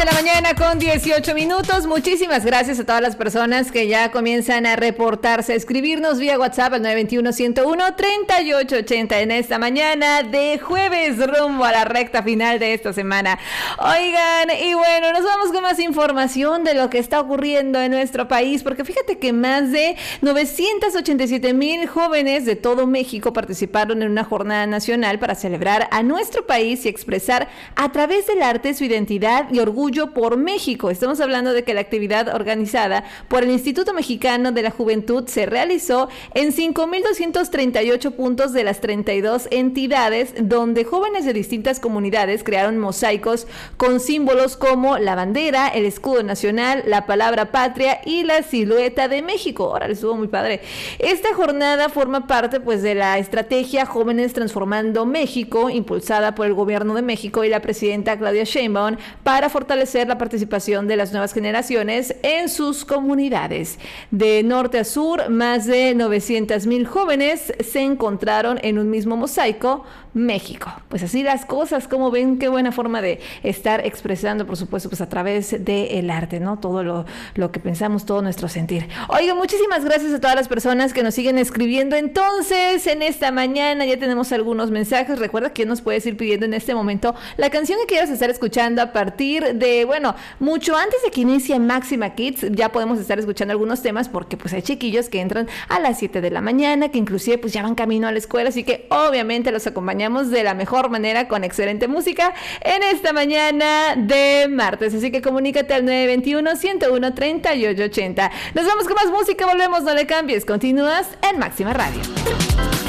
de la mañana con 18 minutos. Muchísimas gracias a todas las personas que ya comienzan a reportarse, a escribirnos vía WhatsApp al 921-101-3880 en esta mañana de jueves rumbo a la recta final de esta semana. Oigan, y bueno, nos vamos con más información de lo que está ocurriendo en nuestro país, porque fíjate que más de 987,000 jóvenes de todo México participaron en una jornada nacional para celebrar a nuestro país y expresar a través del arte su identidad y orgullo por México. Estamos hablando de que la actividad organizada por el Instituto Mexicano de la Juventud se realizó en 5,238 puntos de las 32 entidades, donde jóvenes de distintas comunidades crearon mosaicos con símbolos como la bandera, el escudo nacional, la palabra patria y la silueta de México. Órale, estuvo muy padre. Esta jornada forma parte pues de la estrategia Jóvenes Transformando México, impulsada por el Gobierno de México y la presidenta Claudia Sheinbaum, para fortalecer la participación de las nuevas generaciones en sus comunidades. De norte a sur, más de 900,000 jóvenes se encontraron en un mismo mosaico, México. Pues así las cosas, como ven, qué buena forma de estar expresando, por supuesto, pues a través del arte, ¿no? Todo lo que pensamos, todo nuestro sentir. Oigan, muchísimas gracias a todas las personas que nos siguen escribiendo. Entonces, en esta mañana ya tenemos algunos mensajes. Recuerda que nos puedes ir pidiendo en este momento la canción que quieras estar escuchando a partir de, bueno, mucho antes de que inicie Máxima Kids. Ya podemos estar escuchando algunos temas porque pues hay chiquillos que entran a las 7 de la mañana, que inclusive pues ya van camino a la escuela, así que obviamente los acompañamos de la mejor manera con excelente música en esta mañana de martes. Así que comunícate al 921-101-3880. Nos vamos con más música, volvemos, no le cambies, continúas en Máxima Radio.